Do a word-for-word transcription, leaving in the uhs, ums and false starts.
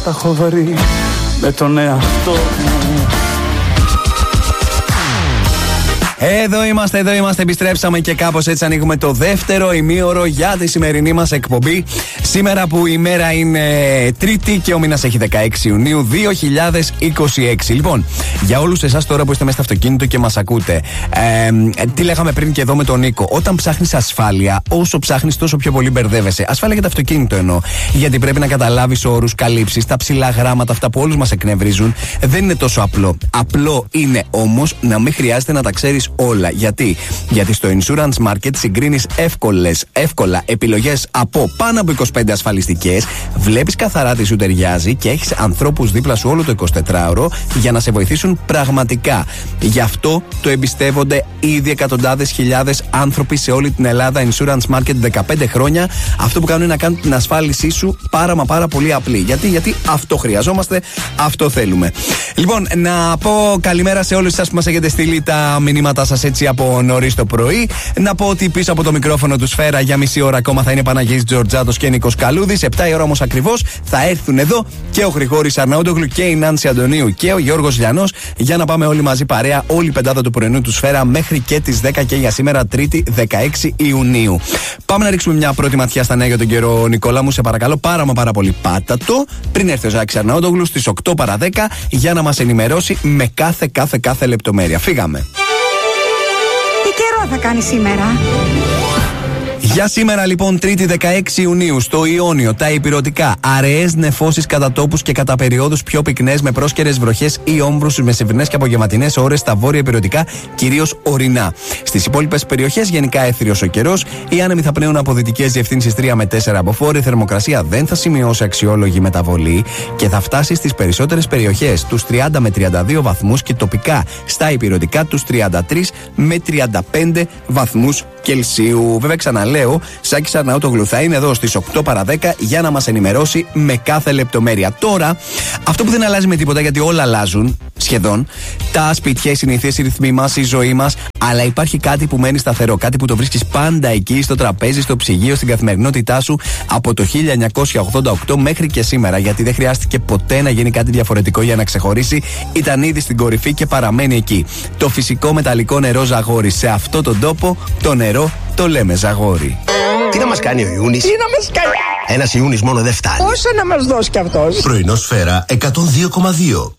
τα έχω βρει με τον εαυτό μου. Εδώ είμαστε, εδώ είμαστε, επιστρέψαμε και κάπως έτσι ανοίγουμε το δεύτερο ημίωρο για τη σημερινή μας εκπομπή. Σήμερα που η μέρα είναι Τρίτη και ο μήνας έχει δεκαέξι Ιουνίου δύο χιλιάδες είκοσι έξι. Λοιπόν, για όλους εσάς τώρα που είστε μέσα στο αυτοκίνητο και μας ακούτε, ε, τι λέγαμε πριν και εδώ με τον Νίκο. Όταν ψάχνεις ασφάλεια, όσο ψάχνεις τόσο πιο πολύ μπερδεύεσαι. Ασφάλεια για το αυτοκίνητο εννοώ. Γιατί πρέπει να καταλάβεις όρους, καλύψεις, τα ψηλά γράμματα, αυτά που όλους μας εκνευρίζουν. Δεν είναι τόσο απλό. Απλό είναι όμως να μην χρειάζεται να τα ξέρεις όλα. Γιατί? Γιατί στο Insurance Market συγκρίνεις εύκολες, εύκολα επιλογές από πάνω από είκοσι πέντε ασφαλιστικές, βλέπεις καθαρά τι σου ταιριάζει και έχεις ανθρώπους δίπλα σου όλο το εικοσιτετράωρο για να σε βοηθήσουν πραγματικά. Γι' αυτό το εμπιστεύονται ήδη εκατοντάδες χιλιάδες άνθρωποι σε όλη την Ελλάδα. Insurance Market δεκαπέντε χρόνια. Αυτό που κάνουν είναι να κάνουν την ασφάλισή σου πάρα μα πάρα πολύ απλή. Γιατί? Γιατί αυτό χρειαζόμαστε, αυτό θέλουμε. Λοιπόν, να πω καλημέρα σε όλους εσάς που μας έχετε στείλει τα μηνύματά σας έτσι από νωρίς το πρωί. Να πω ότι πίσω από το μικρόφωνο του Σφαίρα για μισή ώρα ακόμα θα είναι Παναγής Τζορτζάτος και Νίκος Καλούδης. επτά η ώρα όμως ακριβώς θα έρθουν εδώ και ο Γρηγόρης Αρναούτογλου και η Νάνση Αντωνίου και ο Γιώργος Λιανός για να πάμε όλοι μαζί παρέα, όλη η πεντάδα του πρωινού του Σφαίρα μέχρι και τις δέκα και για σήμερα Τρίτη δεκαέξι Ιουνίου. Πάμε να ρίξουμε μια πρώτη ματιά στα νέα για τον καιρό. Νικόλα μου, σε παρακαλώ πάρα μα πάρα πολύ πάτατο πριν έρθει ο Ζάκης Αρναούτογλου στις οκτώ παρά δέκα για να μας ενημερώσει με κάθε κάθε κάθε λεπτομέρεια. Φύγαμε. Τι καιρό θα κάνει σήμερα? Για σήμερα λοιπόν Τρίτη δεκαέξι Ιουνίου στο Ιόνιο, τα Ηπειρωτικά, αραιές νεφώσεις κατά τόπους και κατά περιόδους πιο πυκνές με πρόσκαιρες βροχές ή όμβρους στις μεσημβρινές και απογευματινές ώρες στα βόρεια Ηπειρωτικά, κυρίως ορεινά. Στις υπόλοιπες περιοχές γενικά έθριος ο καιρός, οι άνεμοι θα πνέουν από δυτικές διευθύνσεις τρία με τέσσερα από φόρ, η θερμοκρασία δεν θα σημειώσει αξιόλογη μεταβολή και θα φτάσει στις περισσότερες περιοχές τους τριάντα με τριάντα δύο βαθμούς και τοπικά στα Ηπειρωτικά τους τριάντα τρία με τριάντα πέντε βαθμούς Κελσίου. Βέβαια, ξαναλέω, Σάκης Αρναούτογλου θα είναι εδώ στις οκτώ παρά δέκα για να μας ενημερώσει με κάθε λεπτομέρεια. Τώρα, αυτό που δεν αλλάζει με τίποτα, γιατί όλα αλλάζουν σχεδόν, τα σπίτια, οι συνήθειες, οι ρυθμοί μας, η ζωή μας, αλλά υπάρχει κάτι που μένει σταθερό, κάτι που το βρίσκεις πάντα εκεί, στο τραπέζι, στο ψυγείο, στην καθημερινότητά σου από το χίλια εννιακόσια ογδόντα οκτώ μέχρι και σήμερα. Γιατί δεν χρειάστηκε ποτέ να γίνει κάτι διαφορετικό για να ξεχωρίσει, ήταν ήδη στην κορυφή και παραμένει εκεί. Το φυσικό μεταλλικό νερό Ζαγόρι. Σε αυτόν τον τόπο το νερό το λέμε Ζαγόρι. Τι να μας κάνει ο Ιούνις? Τι να μας κάνει? Ένας Ιούνις μόνο δεν φτάνει. Πόσο να μας δώσει κι αυτός? Πρωινό Σφαίρα εκατόν δύο κόμμα δύο.